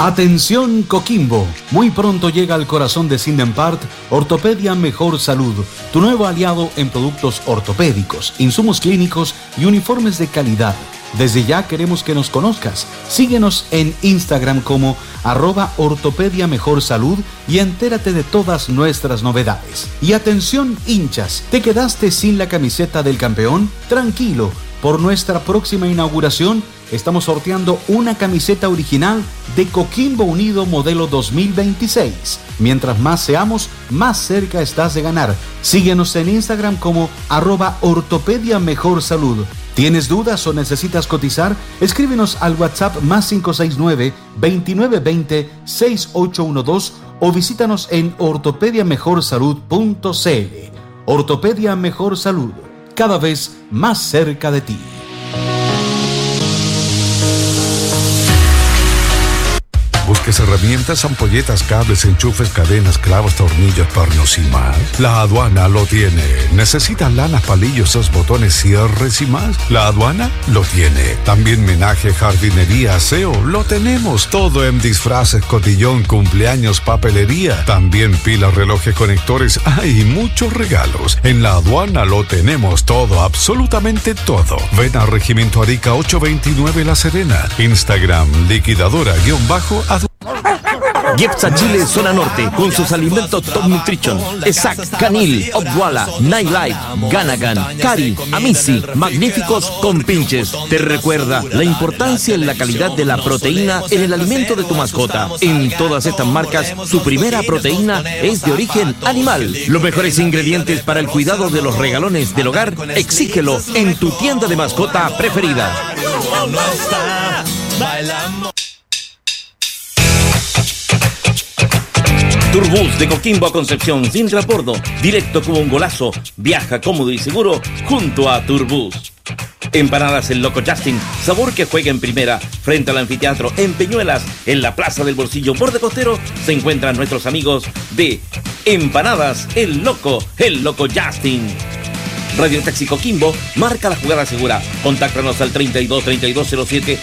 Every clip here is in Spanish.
Atención Coquimbo, muy pronto llega al corazón de Sindempart Ortopedia Mejor Salud, tu nuevo aliado en productos ortopédicos, insumos clínicos y uniformes de calidad. Desde ya queremos que nos conozcas. Síguenos en Instagram como @Ortopedia Mejor Salud y entérate de todas nuestras novedades. Y atención hinchas, ¿te quedaste sin la camiseta del campeón? Tranquilo, por nuestra próxima inauguración estamos sorteando una camiseta original de Coquimbo Unido modelo 2026. Mientras más seamos, más cerca estás de ganar. Síguenos en Instagram como @Ortopedia Mejor Salud. ¿Tienes dudas o necesitas cotizar? Escríbenos al WhatsApp +569 2920 6812 o visítanos en ortopediamejorsalud.cl. Ortopedia Mejor Salud, cada vez más cerca de ti. ¿Busques herramientas, ampolletas, cables, enchufes, cadenas, clavos, tornillos, pernos y más? La Aduana lo tiene. ¿Necesitas lanas, palillos, botones, cierres y más? La Aduana lo tiene. También menaje, jardinería, aseo, lo tenemos. Todo en disfraces, cotillón, cumpleaños, papelería. También pilas, relojes, conectores. ¡Ay, muchos regalos! En La Aduana lo tenemos todo, absolutamente todo. Ven a Regimiento Arica 829 La Serena. Instagram, liquidadora_Aduana. Jepsa Chile Zona Norte, con sus alimentos Top Nutrition, Exact, Canil, Obwala, Nightlife, Ganagan, Cari, Amici, magníficos compinches. Te recuerda la importancia en la calidad de la proteína en el alimento de tu mascota. En todas estas marcas, su primera proteína es de origen animal. Los mejores ingredientes para el cuidado de los regalones del hogar, exígelo en tu tienda de mascota preferida. Turbus de Coquimbo a Concepción sin transbordo, directo como un golazo, viaja cómodo y seguro junto a Turbus. Empanadas El Loco Justin, sabor que juega en primera, frente al anfiteatro en Peñuelas, en la Plaza del Bolsillo Borde Costero, se encuentran nuestros amigos de Empanadas El Loco Justin. Radio Taxi Coquimbo, marca la jugada segura. Contáctanos al 323207,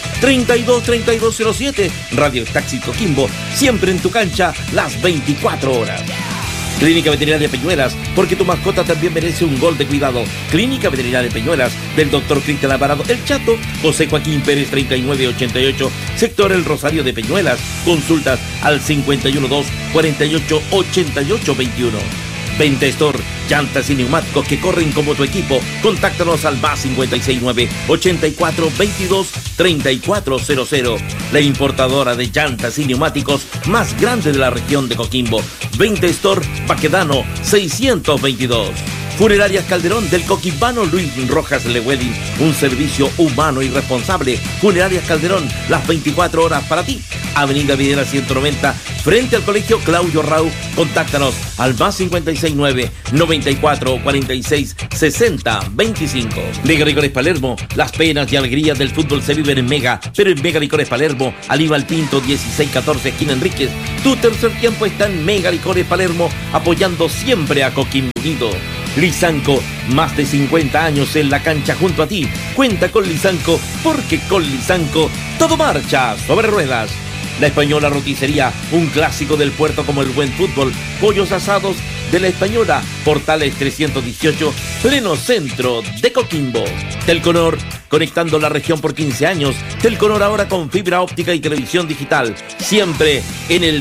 323207. Radio Taxi Coquimbo, siempre en tu cancha, las 24 horas. Clínica Veterinaria Peñuelas, porque tu mascota también merece un gol de cuidado. Clínica Veterinaria Peñuelas, del Dr. Cristian Alvarado El Chato, José Joaquín Pérez 3988, sector El Rosario de Peñuelas. Consultas al 512 48 88 21. Venta Store, llantas y neumáticos que corren como tu equipo. Contáctanos al +569 84 22 3400. La importadora de llantas y neumáticos más grande de la región de Coquimbo. Venta Store, Baquedano 622. Funerarias Calderón, del coquimbano Luis Rojas Lewedin, un servicio humano y responsable. Funerarias Calderón, las 24 horas para ti. Avenida Videla 190, frente al Colegio Claudio Rau. Contáctanos al +569 94 46 60 25. Mega Licores Palermo, las penas y alegrías del fútbol se viven en Mega, pero en Mega Licores Palermo, Aníbal Pinto 1614, esquina Enríquez. Tu tercer tiempo está en Mega Licores Palermo, apoyando siempre a Coquimbo Unido. Lisanco, más de 50 años en la cancha junto a ti. Cuenta con Lisanco, porque con Lisanco todo marcha sobre ruedas. La Española Roticería, un clásico del puerto como el buen fútbol. Pollos asados de La Española, Portales 318, pleno centro de Coquimbo. Telconor, conectando la región por 15 años. Telconor ahora con fibra óptica y televisión digital. Siempre en el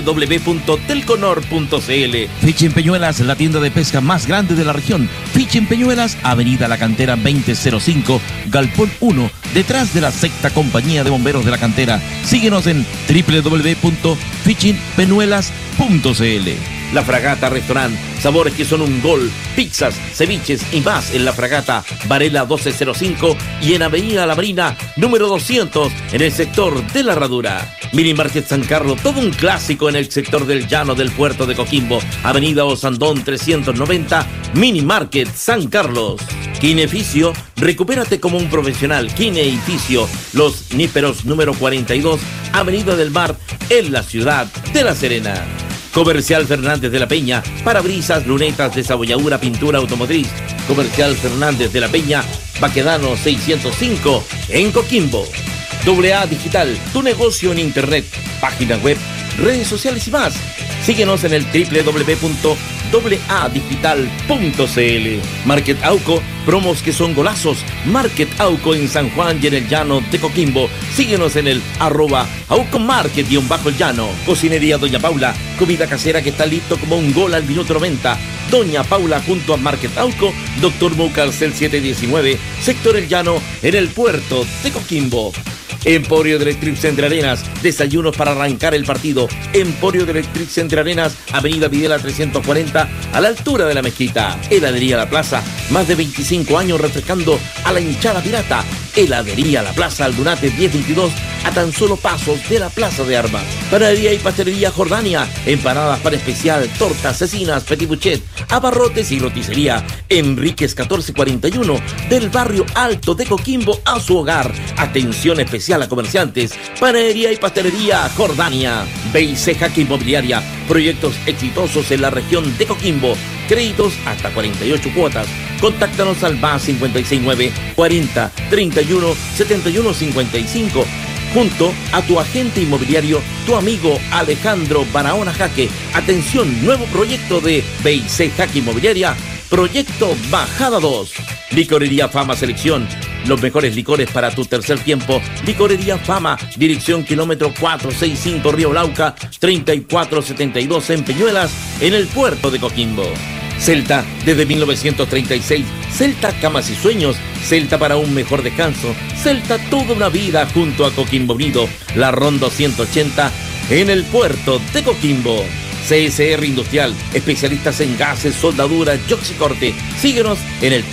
www.telconor.cl. Fishing Peñuelas, la tienda de pesca más grande de la región. Fishing Peñuelas, Avenida La Cantera 2005, Galpón 1, detrás de la sexta compañía de bomberos de la cantera. Síguenos en www.fishingpeñuelas.cl. La Fragata Restaurant, sabores que son un gol, pizzas, ceviches y más en La Fragata, Varela 1205 y en Avenida La Marina, número 200, en el sector de La Herradura. Mini Market San Carlos, todo un clásico en el sector del llano del puerto de Coquimbo, Avenida Osandón 390, Mini Market San Carlos. Kineficio, recupérate como un profesional. Kineficio, Los Níperos número 42, Avenida del Mar, en la ciudad de La Serena. Comercial Fernández de la Peña, parabrisas, lunetas, desabolladura, pintura automotriz. Comercial Fernández de la Peña, Baquedano 605, en Coquimbo. AA Digital, tu negocio en internet, página web, redes sociales y más. Síguenos en el www.aadigital.cl. Market Auco, promos que son golazos. Market Auco en San Juan y en el Llano de Coquimbo. Síguenos en el @AucoMarket_el Llano. Cocinería Doña Paula, comida casera que está listo como un gol al minuto 90. Doña Paula junto a Market Auco, Dr. Mucarcel 719, sector El Llano, en el puerto de Coquimbo. Emporio de Electric Center Arenas, desayunos para arrancar el partido. Emporio de Electric Center Arenas, Avenida Videla 340, a la altura de la mezquita. Heladería La Plaza, más de 25 años refrescando a la hinchada pirata. Heladería La Plaza, Aldunate 1022, a tan solo pasos de la Plaza de Armas. Panadería y pastelería Jordania, empanadas para especial, tortas, cecinas, petit buchet, abarrotes y roticería. Enríquez 1441, del barrio Alto de Coquimbo a su hogar. Atención especial a comerciantes. Panadería y pastelería Jordania. BIC Jaque Inmobiliaria, proyectos exitosos en la región de Coquimbo. Créditos hasta 48 cuotas. Contáctanos al +569 40 31 71 55. Junto a tu agente inmobiliario, tu amigo Alejandro Barahona Jaque. Atención, nuevo proyecto de BIC Jaque Inmobiliaria, proyecto Bajada 2. Licorería Fama Selección, los mejores licores para tu tercer tiempo. Licorería Fama, dirección kilómetro 465 Río Lauca, 3472 en Peñuelas, en el puerto de Coquimbo. Celta, desde 1936, Celta Camas y Sueños, Celta para un mejor descanso, Celta toda una vida junto a Coquimbo Unido, la RON 280 en el puerto de Coquimbo. CSR Industrial, especialistas en gases, soldaduras y oxicorte. Síguenos en el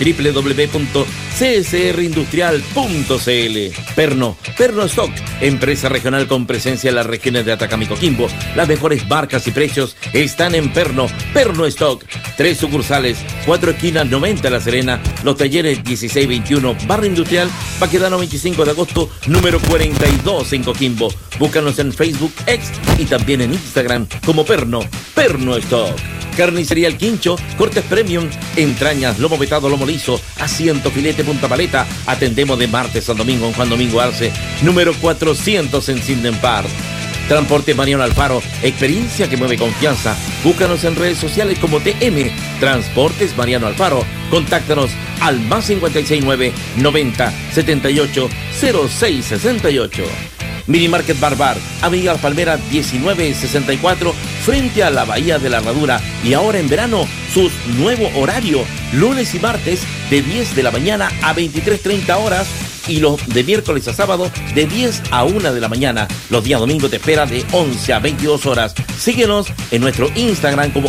www.csrindustrial.cl. Perno Stock, empresa regional con presencia en las regiones de Atacama y Coquimbo. Las mejores marcas y precios están en Perno Stock. 3 sucursales, 4 esquinas, 90 La Serena, los talleres 1621 Barrio Industrial, Baquedano 25 de agosto, número 42 en Coquimbo. Búscanos en Facebook, X y también en Instagram como Perno Stock. Carnicería El Quincho, cortes premium, entrañas, lomo vetado, lomo liso, asiento, filete, punta paleta. Atendemos de martes a domingo en Juan Domingo Arce, número 400 en Sinden Park. Transportes Mariano Alfaro, experiencia que mueve confianza. Búscanos en redes sociales como TM Transportes Mariano Alfaro. Contáctanos al +569 90 78 06 68. Mini Market Barbar, Avenida Las Palmeras 1964, frente a la Bahía de la Herradura. Y ahora en verano, su nuevo horario, lunes y martes de 10 de la mañana a 23:30 horas. Y los de miércoles a sábado de 10 a 1 de la mañana. Los días domingos te espera de 11 a 22 horas. Síguenos en nuestro Instagram como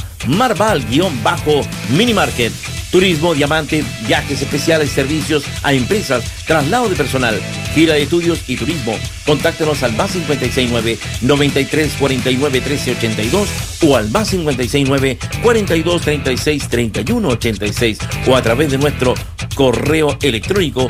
@marval_minimarket. Turismo, diamante, viajes especiales, servicios a empresas, traslado de personal, gira de estudios y turismo. Contáctanos al +569 93 49 13 82 o al +569 42 36 31 86 o a través de nuestro correo electrónico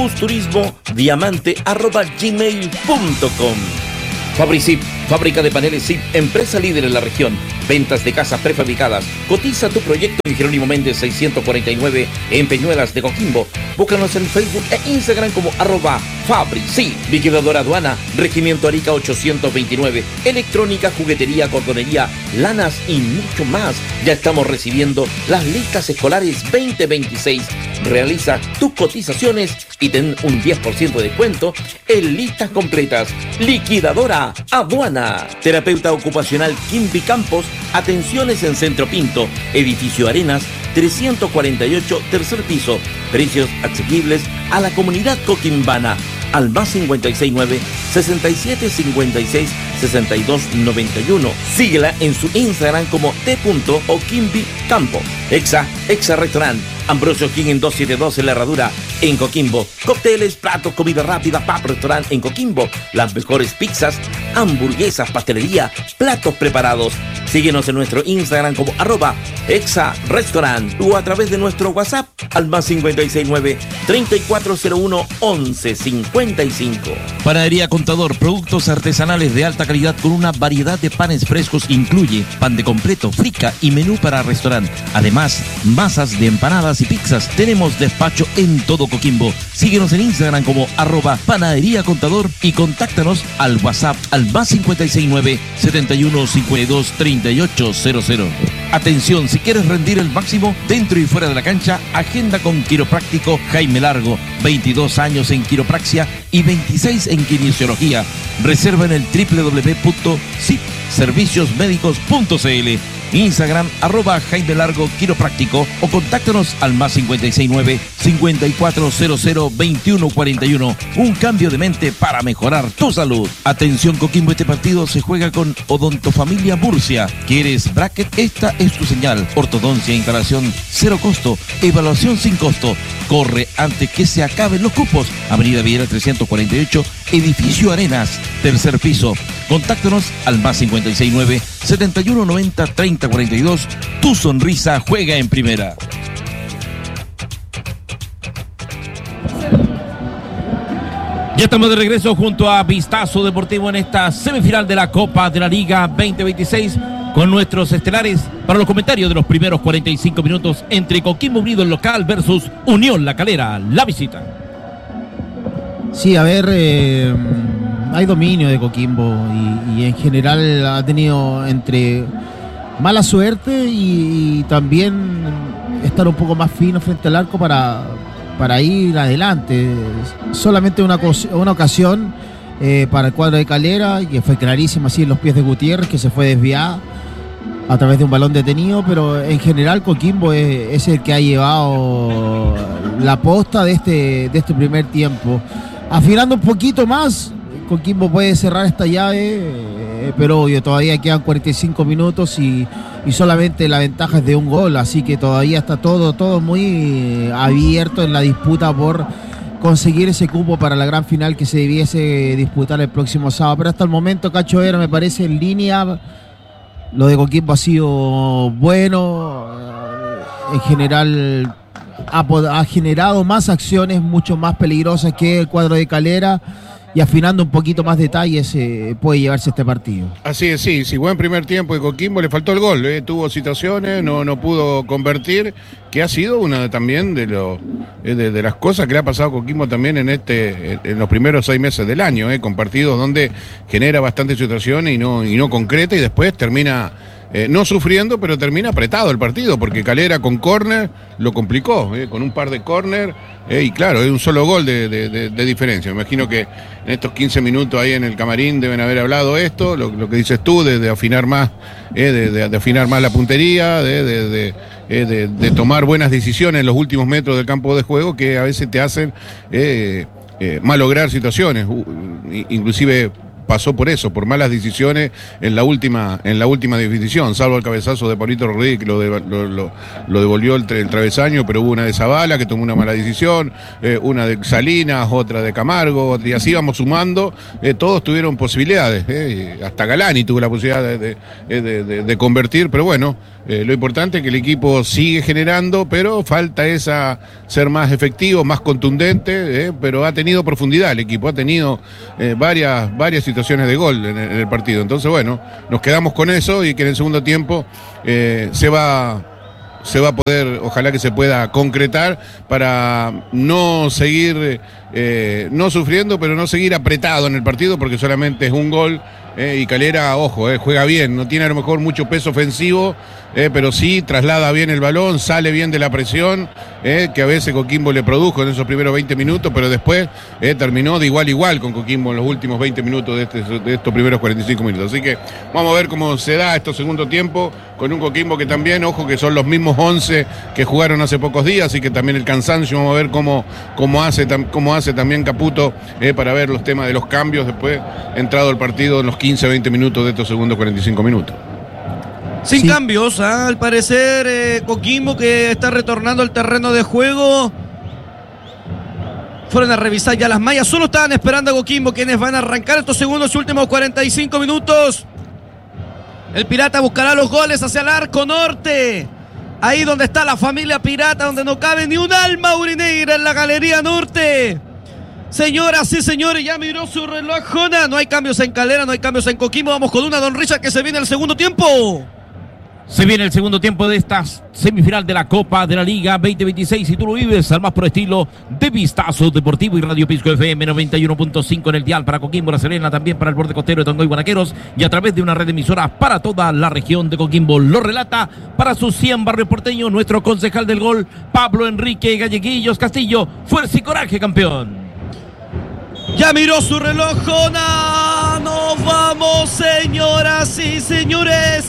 busturismodiamante@gmail.com. Fabricip, fábrica de paneles SIP, empresa líder en la región. Ventas de casas prefabricadas. Cotiza tu proyecto en Jerónimo Méndez 649 en Peñuelas de Coquimbo. Búscanos en Facebook e Instagram como @Fabricip. Liquidadora Aduana, Regimiento Arica 829. Electrónica, juguetería, cordonería, lanas y mucho más. Ya estamos recibiendo las listas escolares 2026. Realiza tus cotizaciones y ten un 10% de descuento en listas completas. Liquidadora Aduana. Terapeuta ocupacional Kimby Campos. Atenciones en Centro Pinto, Edificio Arenas 348, tercer piso. Precios asequibles a la comunidad coquimbana. Al +569 67 56 62 91. Síguela en su Instagram como t.oquimbicampo. Exa Restaurant, Ambrosio King en 272 en La Herradura, en Coquimbo. Cócteles, platos, comida rápida, pub restaurant en Coquimbo. Las mejores pizzas, hamburguesas, pastelería, platos preparados. Síguenos en nuestro Instagram como @Exa Restaurant o a través de nuestro WhatsApp al +569 3401 1155. Panadería Contador, productos artesanales de alta calidad con una variedad de panes frescos. Incluye pan de completo, frica y menú para restaurante. Además, masas de empanadas y pizzas. Tenemos despacho en todo Coquimbo. Síguenos en Instagram como @panadería contador y contáctanos al WhatsApp al +569 71 52 38 00. Atención, si quieres rendir el máximo dentro y fuera de la cancha, agenda con Quiropráctico Jaime Largo, 22 años en quiropraxia y 26 en kinesiología. Reserva en el www.serviciosmedicos.cl, Instagram @Jaime Largo Quiropráctico o contáctanos al +569 5400 2141. Un cambio de mente para mejorar tu salud. Atención Coquimbo, este partido se juega con Odontofamilia Murcia. ¿Quieres bracket? Esta es tu señal. Ortodoncia, instalación cero costo, evaluación sin costo. Corre antes que se acaben los cupos. Avenida Villera 348, Edificio Arenas, tercer piso. Contáctanos al +569 7190 3042. Tu sonrisa juega en primera. Ya estamos de regreso junto a Vistazo Deportivo en esta semifinal de la Copa de la Liga 2026 con nuestros estelares para los comentarios de los primeros 45 minutos entre Coquimbo Unido el local versus Unión La Calera, la visita. Sí, a ver, hay dominio de Coquimbo y en general ha tenido entre mala suerte y también estar un poco más fino frente al arco para ir adelante. Solamente una ocasión para el cuadro de Calera, que fue clarísima así en los pies de Gutiérrez, que se fue desviada a través de un balón detenido, pero en general Coquimbo es el que ha llevado la posta de este primer tiempo. Afinando un poquito más, Coquimbo puede cerrar esta llave, pero obvio, todavía quedan 45 minutos y solamente la ventaja es de un gol, así que todavía está todo muy abierto en la disputa por conseguir ese cupo para la gran final que se debiese disputar el próximo sábado. Pero hasta el momento, Cacho Vera, me parece en línea. Lo de Coquimbo ha sido bueno, en general ha generado más acciones mucho más peligrosas que el cuadro de Calera, y afinando un poquito más detalles puede llevarse este partido. Así es, sí, buen primer tiempo de Coquimbo, le faltó el gol, tuvo situaciones, no pudo convertir, que ha sido una también de las cosas que le ha pasado a Coquimbo también en los primeros 6 meses del año, con partidos donde genera bastantes situaciones y no concreta, y después termina no sufriendo, pero termina apretado el partido, porque Calera con córner lo complicó, con un par de córner, y claro, es un solo gol de diferencia. Me imagino que en estos 15 minutos ahí en el camarín deben haber hablado esto, lo que dices tú, de afinar más, de afinar más la puntería, de tomar buenas decisiones en los últimos metros del campo de juego, que a veces te hacen malograr situaciones, inclusive pasó por eso, por malas decisiones en la última definición, salvo el cabezazo de Paulito Rodríguez, que lo devolvió el travesaño, pero hubo una de Zavala que tomó una mala decisión, una de Salinas, otra de Camargo, y así vamos sumando, todos tuvieron posibilidades, hasta Galani tuvo la posibilidad de convertir, pero bueno, lo importante es que el equipo sigue generando, pero falta ser más efectivo, más contundente, pero ha tenido profundidad el equipo, ha tenido varias situaciones de gol en el partido. Entonces, bueno, nos quedamos con eso y que en el segundo tiempo se va a poder, ojalá que se pueda concretar para no seguir no sufriendo, pero no seguir apretado en el partido, porque solamente es un gol. Y Calera, ojo, juega bien, no tiene a lo mejor mucho peso ofensivo, pero sí traslada bien el balón, sale bien de la presión, que a veces Coquimbo le produjo en esos primeros 20 minutos, pero después terminó de igual a igual con Coquimbo en los últimos 20 minutos de estos primeros 45 minutos. Así que vamos a ver cómo se da estos segundo tiempo con un Coquimbo que también, ojo, que son los mismos 11 que jugaron hace pocos días, y que también el cansancio, vamos a ver cómo hace también Caputo para ver los temas de los cambios después entrado el partido en los 15-20 minutos de estos segundos 45 minutos. Sin cambios, al parecer Coquimbo, que está retornando al terreno de juego. Fueron a revisar ya las mallas, solo estaban esperando a Coquimbo, quienes van a arrancar estos segundos y últimos 45 minutos. El Pirata buscará los goles hacia el arco norte, ahí donde está la familia Pirata, donde no cabe ni un alma urinegra en la galería norte. Señoras y señores, ya miró su reloj Jona. No hay cambios en Calera, no hay cambios en Coquimbo. Vamos con una Don Richard que se viene el segundo tiempo. Se viene el segundo tiempo de esta semifinal de la Copa de la Liga 2026 y tú lo vives al más por estilo de Vistazo Deportivo y Radio Pisco FM 91.5 en el dial para Coquimbo, La Serena, también para el borde costero de Tongoy, Guanaqueros y a través de una red de emisoras para toda la región de Coquimbo. Lo relata para sus 100 barrios porteños nuestro concejal del gol, Pablo Enrique Galleguillos Castillo. Fuerza y coraje, campeón. Ya miró su reloj, Jona. Nos vamos, señoras y señores.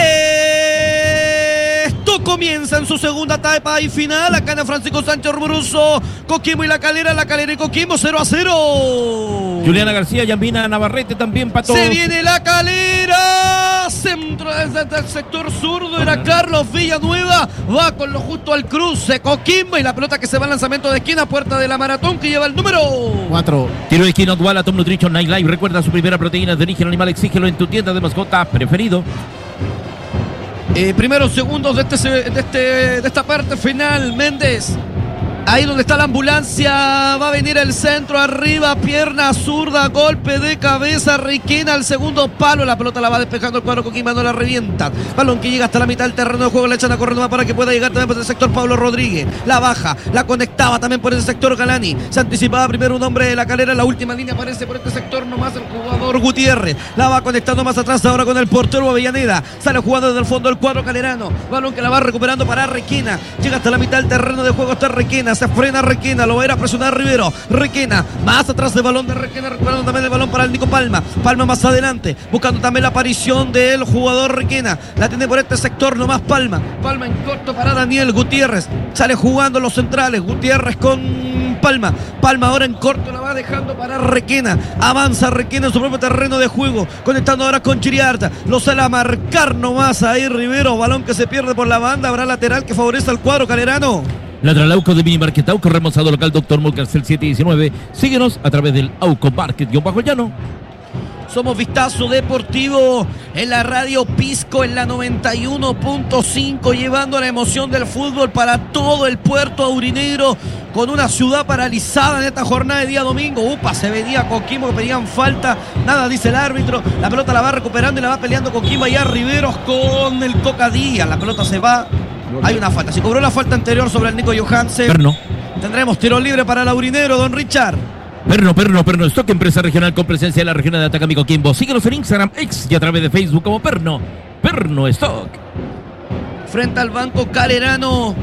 Esto comienza en su segunda etapa y final. Acá en Francisco Sánchez Rumoroso, Coquimbo y La Calera y Coquimbo 0-0. Juliana García, Yambina Navarrete también para todos. Se viene La Calera. Centro desde el sector zurdo era Carlos Villanueva. Va con lo justo al cruce. Coquimbo y la pelota que se va al lanzamiento de esquina. Puerta de la maratón que lleva el número 4. Tiro de esquina Odwalla, Tom Nutrition Night Live. Recuerda su primera proteína de origen animal. Exígelo en tu tienda de mascota preferido. Primeros segundos de esta parte final. Méndez. Ahí donde está la ambulancia, va a venir el centro arriba, pierna zurda, golpe de cabeza, Riquena al segundo palo, la pelota la va despejando el cuadro Coquimbo, no la revienta, balón que llega hasta la mitad del terreno de juego, le echan a correr más para que pueda llegar también por el sector Pablo Rodríguez, la baja, la conectaba también por ese sector Galani, se anticipaba primero un hombre de La Calera, en la última línea aparece por este sector nomás el jugador Gutiérrez, la va conectando más atrás ahora con el portero Avellaneda, sale jugando desde el fondo el cuadro calerano, balón que la va recuperando para Riquena, llega hasta la mitad del terreno de juego, está Riquena, se frena Requena, lo va a ir a presionar Rivero. Requena, más atrás del balón de Requena, recuperando también el balón para el Nico Palma. Palma más adelante, buscando también la aparición del jugador Requena. La tiene por este sector nomás Palma. Palma en corto para Daniel Gutiérrez. Sale jugando los centrales. Gutiérrez con Palma. Palma ahora en corto la va dejando para Requena. Avanza Requena en su propio terreno de juego. Conectando ahora con Chiriarta. Lo sale a marcar nomás ahí Rivero. Balón que se pierde por la banda. Habrá lateral que favorece al cuadro calerano. Lateral Auco de Mini Market Auco, remozado local Dr. Molcarcel 719. Síguenos a través del Auco Market-Llano. Somos Vistazo Deportivo en la radio Pisco en la 91.5, llevando la emoción del fútbol para todo el puerto aurinegro, con una ciudad paralizada en esta jornada de día domingo. Se venía Coquimbo, que pedían falta, nada dice el árbitro, la pelota la va recuperando y la va peleando Coquimbo allá Riveros con el Coca Díaz, la pelota se va. Hay una falta. Si cobró la falta anterior sobre el Nico Johansen, Perno. Tendremos tiro libre para el aurinegro, don Richard. Perno, Stock, empresa regional con presencia en la región de Atacama y Coquimbo. Síguenos en Instagram, X y a través de Facebook como Perno Stock. Frente al banco calerano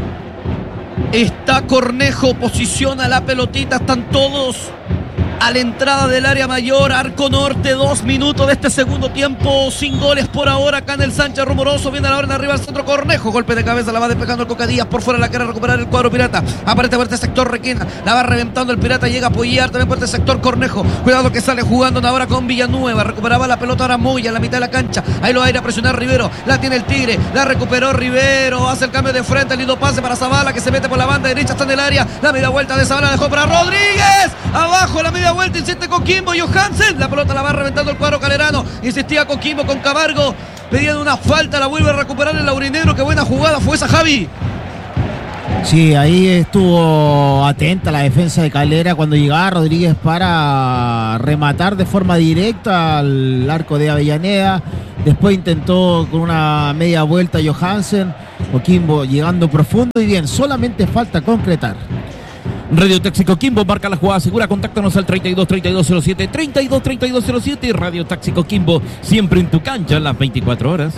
está Cornejo, posiciona la pelotita, están todos a la entrada del área mayor, arco norte, 2 minutos de este segundo tiempo, sin goles por ahora acá en el Sánchez Rumoroso. Viene la orden arriba al centro Cornejo, golpe de cabeza, la va despejando el Coca Díaz, por fuera la quiere recuperar el cuadro pirata, aparece por este sector Requena, la va reventando el pirata, llega a apoyar también por este sector Cornejo, cuidado que sale jugando ahora con Villanueva, recuperaba la pelota ahora Moya en la mitad de la cancha, ahí lo va a ir a presionar Rivero, la tiene el Tigre, la recuperó Rivero, hace el cambio de frente, el lindo pase para Zavala que se mete por la banda derecha, está en el área, la media vuelta de Zavala dejó para Rodríguez, abajo la media vuelta, insiste Coquimbo, Johansen, la pelota la va reventando el cuadro calerano, insistía Coquimbo con Camargo, pedían una falta, la vuelve a recuperar el aurinegro, qué buena jugada fue esa, Javi. Sí, ahí estuvo atenta la defensa de Calera cuando llegaba Rodríguez para rematar de forma directa al arco de Avellaneda, después intentó con una media vuelta Johansen, Coquimbo llegando profundo y bien, solamente falta concretar. Radio Taxi Coquimbo marca la jugada segura, contáctanos al 32-3207, 32-3207, Radio Taxi Coquimbo, siempre en tu cancha las 24 horas.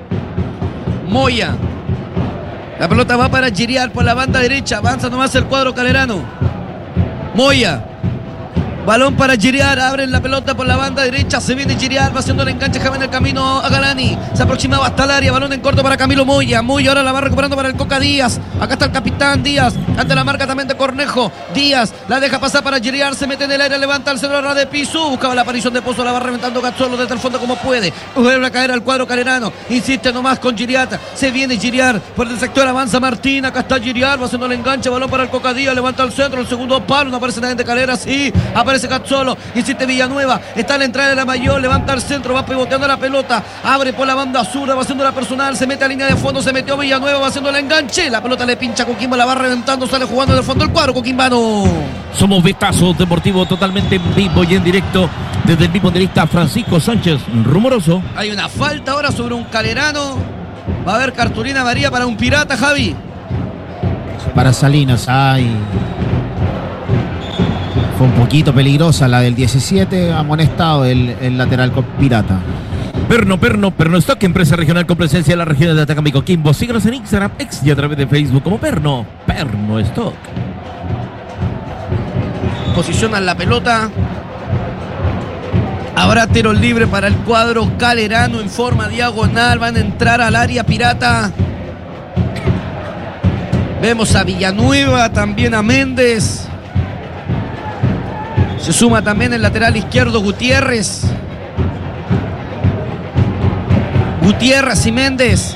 Moya, la pelota va para Giriar por la banda derecha, avanza nomás el cuadro calerano. Moya, balón para Giriar, abren la pelota por la banda derecha, se viene Giriar, va haciendo el enganche, Javi en el camino a Galani, se aproximaba hasta el área, balón en corto para Camilo Moya, Moya ahora la va recuperando para el Coca Díaz, acá está el capitán Díaz, ante la marca también de Cornejo, Díaz la deja pasar para Giriar, se mete en el aire, levanta el centro de Piso, buscaba la aparición de Pozo, la va reventando Gazzolo desde el fondo como puede, vuelve a caer al cuadro calerano, insiste nomás con Giriata, se viene Giriar, por el sector avanza Martín, acá está Giriar, va haciendo el enganche, balón para el Coca Díaz, levanta el centro, el segundo palo, no aparece nadie de Calera, sí, aparece Gazzolo, insiste Villanueva, está en la entrada de la mayor, levanta el centro, va pivoteando la pelota, abre por la banda sur, va haciendo la personal, se mete a línea de fondo, se metió Villanueva, va haciendo el enganche, la pelota le pincha a Coquimbo, la va reventando, sale jugando del fondo el cuadro coquimbano. Somos Vistazo Deportivo totalmente en vivo y en directo desde el mismo directa Francisco Sánchez Rumoroso. Hay una falta ahora sobre un calerano. Va a haber cartulina amarilla para un Pirata, Javi. Para Salinas, fue un poquito peligrosa la del 17, amonestado el lateral con Pirata. Perno Stock, empresa regional con presencia en las regiones de Atacama y Coquimbo. Síguenos en Instagram, X y a través de Facebook como Perno Stock. Posicionan la pelota. Habrá tiro libre para el cuadro calerano en forma diagonal. Van a entrar al área Pirata. Vemos a Villanueva, también a Méndez. Se suma también el lateral izquierdo Gutiérrez. Gutiérrez y Méndez.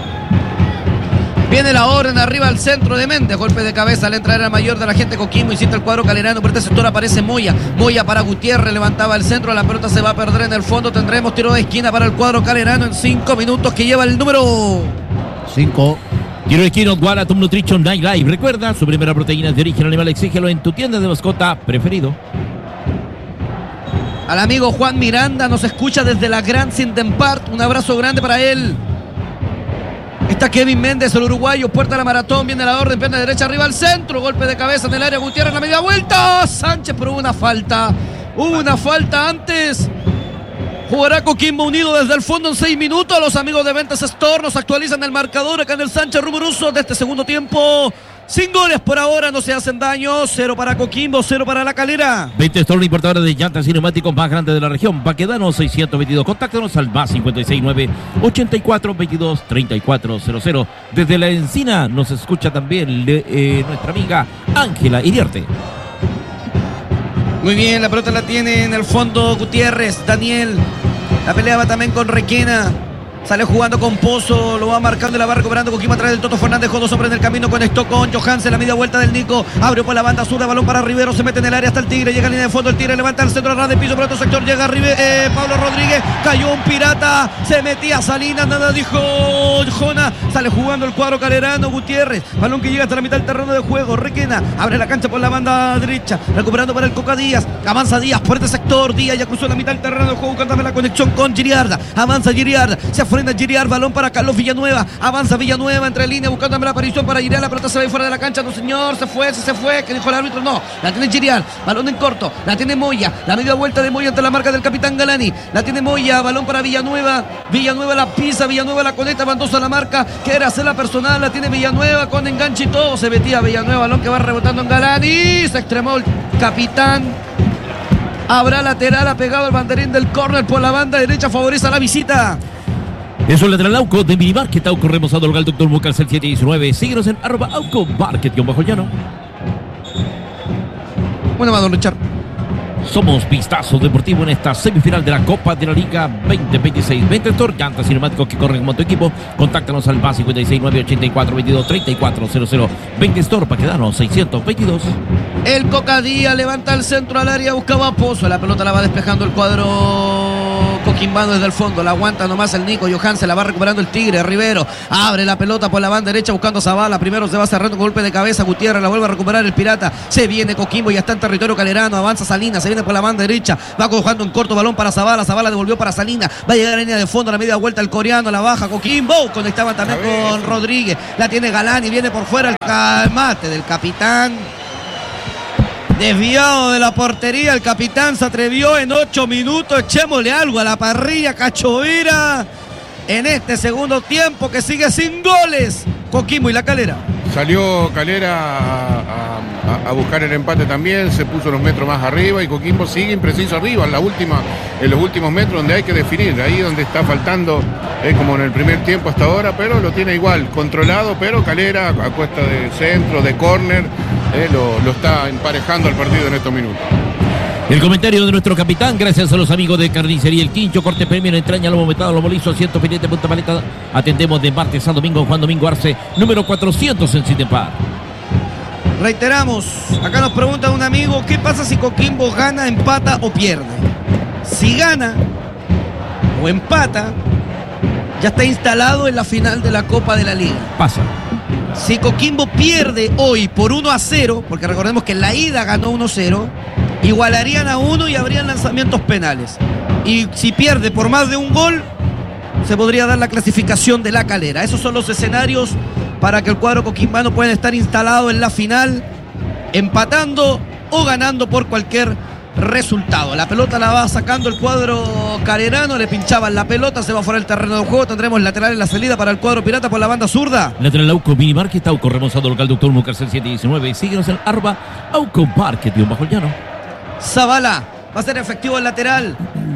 Viene la orden arriba al centro de Méndez. Golpe de cabeza al entrar al mayor de la gente Coquimbo. Insiste el cuadro calerano. Por este sector aparece Moya. Moya para Gutiérrez. Levantaba el centro. La pelota se va a perder en el fondo. Tendremos tiro de esquina para el cuadro calerano en 5 minutos, que lleva el número 5. Tiro de esquina Guaratum Nutrition Night Live. Recuerda, su primera proteína de origen animal. Exígelo en tu tienda de mascota preferido. Al amigo Juan Miranda, nos escucha desde la Gran Sindempart. Un abrazo grande para él. Está Kevin Méndez, el uruguayo, puerta de la maratón, viene la orden, pierna derecha arriba al centro, golpe de cabeza en el área, Gutiérrez, la media vuelta, Sánchez, pero hubo una falta antes. Jugará Coquimbo Unido desde el fondo en 6 minutos. Los amigos de Ventas Store nos actualizan el marcador acá en el Sánchez Rumuruso de este segundo tiempo. Sin goles por ahora, no se hacen daño. 0 para Coquimbo, 0 para La Calera. 20 Store, importadora de llantas y neumáticos más grande de la región. Baquedano 622. Contáctanos al más 569 84 22 3400. Desde La Encina nos escucha también nuestra amiga Ángela Iriarte. Muy bien, la pelota la tiene en el fondo Gutiérrez, Daniel. La pelea va también con Requena. Sale jugando con Pozo, lo va marcando y la va recuperando Coquimbo atrás del Toto Fernández. Con 2 hombres en el camino, conectó con Johansen, la media vuelta del Nico. Abrió por la banda sur, balón para Rivero, se mete en el área hasta el Tigre. Llega a línea de fondo, el Tigre levanta el centro, ras de piso por otro sector. Llega Pablo Rodríguez, cayó un Pirata, se metía Salinas, nada dijo Jona. Sale jugando el cuadro calerano, Gutiérrez. Balón que llega hasta la mitad del terreno de juego. Requena abre la cancha por la banda derecha, recuperando para el Coca Díaz. Avanza Díaz por este sector, Díaz ya cruzó la mitad del terreno de juego, buscando la conexión con Giriarda. Avanza Giriarda, se frena Giriarda, balón para Carlos Villanueva. Avanza Villanueva entre línea, buscando la aparición para Giriarda. La pelota se va fuera de la cancha, no señor, se fue. ¿Qué dijo el árbitro? No, la tiene Giriarda, balón en corto, la tiene Moya, la media vuelta de Moya ante la marca del capitán Galani. La tiene Moya, balón para Villanueva. Villanueva la pisa, Villanueva la conecta, Bandosa la marca, quiere hacer la personal, la tiene Villanueva con enganche y todo. Se metía Villanueva, balón que va rebotando en Galani. Se extremó el capitán. Habrá lateral, ha pegado el banderín del córner por la banda derecha, favorece a la visita. Eso es lateral Auco de Mini Market. Auco remozado local Dr. Bucarcel 719. Síguenos en @Auco Market _llano. Bueno, va, don Richard. Somos Vistazo Deportivo en esta semifinal de la Copa de la Liga 2026. 20 Store, llantas y neumáticos que corren como tu equipo. Contáctanos al más 569 84 22 3400. 20 Store, Baquedano 622. El Cocadía levanta el centro al área, buscaba a Pozo. La pelota la va despejando el cuadro coquimbano desde el fondo. La aguanta nomás el Nico. Johansen la va recuperando el Tigre. Rivero abre la pelota por la banda derecha buscando a Zavala. Primero se va cerrando con golpe de cabeza. Gutiérrez la vuelve a recuperar el Pirata. Se viene Coquimbo, ya está en territorio calerano. Avanza Salinas, se viene por la banda derecha. Va cojando en corto, balón para Zavala. Zavala devolvió para Salinas. Va a llegar a línea de fondo, a la media vuelta el coreano. La baja Coquimbo. Conectaban también con Rodríguez. La tiene Galani. Viene por fuera el calmate del capitán. Desviado de la portería, el capitán se atrevió en 8 minutos. Echémosle algo a la parrilla, Cachovira. En este segundo tiempo que sigue sin goles, Coquimbo y La Calera. Salió Calera a buscar el empate también, se puso unos metros más arriba y Coquimbo sigue impreciso arriba en los últimos metros donde hay que definir, ahí donde está faltando, como en el primer tiempo hasta ahora, pero lo tiene igual, controlado, pero Calera a cuesta de centro, de córner, lo está emparejando al partido en estos minutos. El comentario de nuestro capitán, gracias a los amigos de Carnicería El Quincho, corte premio en entraña, lomo metado, lomo liso, asiento filete, punta paleta. Atendemos de martes a domingo, Juan Domingo Arce, número 400 en Sindempar. Reiteramos, acá nos pregunta un amigo, ¿qué pasa si Coquimbo gana, empata o pierde? Si gana o empata, ya está instalado en la final de la Copa de la Liga. Pasa. Si Coquimbo pierde hoy por 1-0, porque recordemos que en la ida ganó 1-0, igualarían a 1 y habrían lanzamientos penales. Y si pierde por más de un gol, se podría dar la clasificación de La Calera. Esos son los escenarios para que el cuadro coquimbano pueda estar instalado en la final, empatando o ganando por cualquier resultado. La pelota la va sacando el cuadro calerano, le pinchaban la pelota, se va fuera del terreno de juego. Tendremos lateral en la salida para el cuadro pirata por la banda zurda. Lateral Auco Mini Market, Auco remozado local Doctor Mucarcel 719. Síguenos en Auco Market y un bajo el llano. Zavala va a ser efectivo el lateral.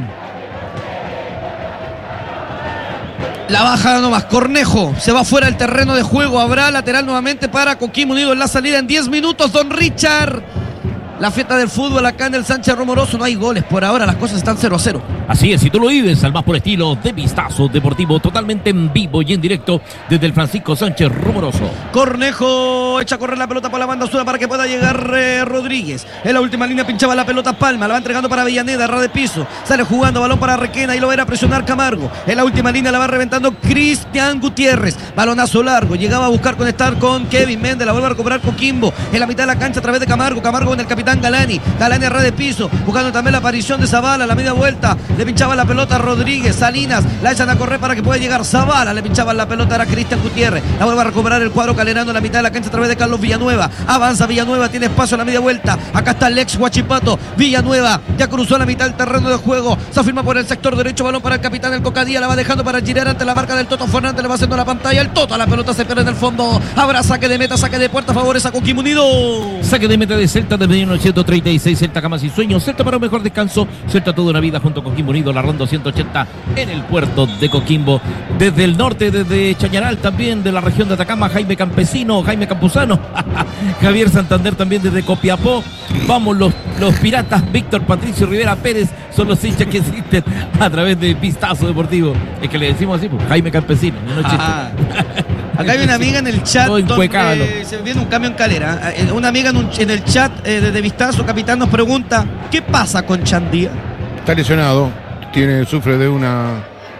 La baja nomás, Cornejo se va fuera del terreno de juego. Habrá lateral nuevamente para Coquimbo Unido en la salida en 10 minutos. Don Richard, la fiesta del fútbol acá en el Sánchez Romoroso. No hay goles por ahora, las cosas están 0-0. Así es, si tú lo vives al más por estilo de Vistazo Deportivo, totalmente en vivo y en directo desde el Francisco Sánchez Rumoroso. Cornejo echa a correr la pelota por la banda sur para que pueda llegar Rodríguez. En la última línea pinchaba la pelota Palma, la va entregando para Avellaneda, ras de piso. Sale jugando, balón para Requena y lo va a ir a presionar Camargo. En la última línea la va reventando Cristian Gutiérrez. Balonazo largo, llegaba a buscar conectar con Kevin Méndez, la vuelve a recuperar Coquimbo. En la mitad de la cancha a través de Camargo. Camargo con el capitán Galani. Galani a ras de piso, buscando también la aparición de Zavala, la media vuelta. Le pinchaba la pelota a Rodríguez, Salinas, la echan a correr para que pueda llegar Zavala, le pinchaban la pelota a Cristian Gutiérrez, la vuelve a recuperar el cuadro calerano en la mitad de la cancha a través de Carlos Villanueva, avanza Villanueva, tiene espacio en la media vuelta, acá está el ex Huachipato, Villanueva, ya cruzó la mitad del terreno de juego, se afirma por el sector derecho, balón para el capitán, el Cocadía, la va dejando para girar ante la marca del Toto Fernández, le va haciendo la pantalla, el Toto, la pelota se pierde en el fondo, habrá saque de meta, saque de puerta, favorece a Coquimbo Unido. Saque de meta de Celta de 1936, Celta Camas y Sueños, Celta para un mejor descanso, Celta toda una vida junto a Coquimbo Unido, la ronda 180 en el puerto de Coquimbo. Desde el norte, desde Chañaral también, de la región de Atacama, Jaime Campesino, Jaime Campuzano, Javier Santander también desde Copiapó. Vamos los piratas, Víctor Patricio Rivera Pérez, son los hinchas que existen a través de Vistazo Deportivo. Es que le decimos así, pues, Jaime Campesino, no chiste. Acá hay una amiga en el chat donde se viene un cambio en Calera. Una amiga en el chat de Vistazo, capitán, nos pregunta, ¿qué pasa con Chandía? Está lesionado, sufre de una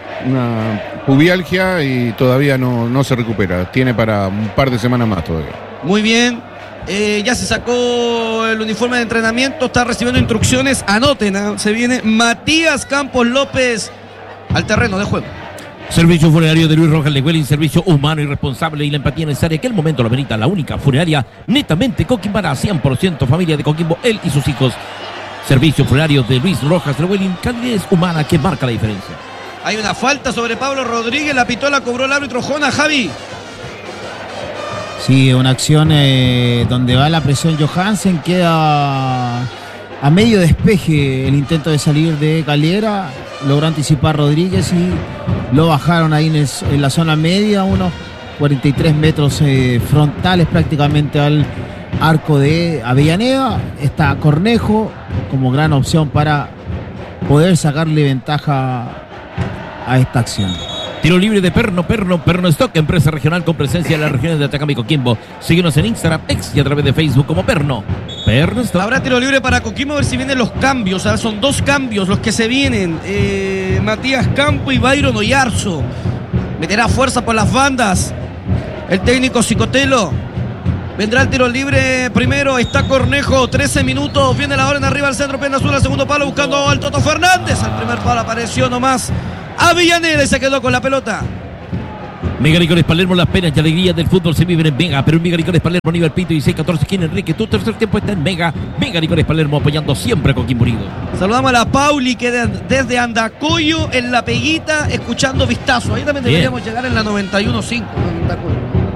pubialgia y todavía no se recupera. Tiene para un par de semanas más todavía. Muy bien. Ya se sacó el uniforme de entrenamiento, está recibiendo instrucciones. Anoten, se viene Matías Campos López al terreno de juego. Servicio funerario de Luis Rojas Leguelin, servicio humano y responsable y la empatía necesaria que el momento lo amerita. La única funeraria netamente coquimbana, 100% familia de Coquimbo, él y sus hijos. Servicio funerario de Luis Rojas Leguelin, calidez humana que marca la diferencia. Hay una falta sobre Pablo Rodríguez, la pitó, la cobró el árbitro Jona. Javi. Sí, una acción donde va la presión Johansen, queda a medio despeje el intento de salir de Calera, logró anticipar Rodríguez y lo bajaron ahí en la zona media, unos 43 metros frontales prácticamente al arco de Avellaneda. Está Cornejo como gran opción para poder sacarle ventaja a esta acción. Tiro libre de Perno Stock, empresa regional con presencia en las regiones de Atacama y Coquimbo. Síguenos en Instagram, X y a través de Facebook como Perno Stock. Habrá tiro libre para Coquimbo, a ver si vienen los cambios. Son dos cambios los que se vienen. Matías Campo y Byron Oyarzo. Meterá fuerza por las bandas el técnico Cicotelo. Vendrá el tiro libre primero, está Cornejo, 13 minutos, viene la orden arriba al centro, pierna azul al segundo palo, buscando al Toto Fernández. Al primer palo apareció nomás Avellaneda y se quedó con la pelota. Mega Licores Palermo, las penas y alegrías del fútbol se viven en Mega, pero en Mega Licores Palermo, nivel Pito y 6-14, ¿quién Enrique? Tu tercer tiempo está en Mega Licores Palermo, apoyando siempre a Coquimbo Unido. Saludamos a la Pauli que desde Andacoyo en La Peguita, escuchando Vistazo. Ahí también deberíamos llegar en la 91.5.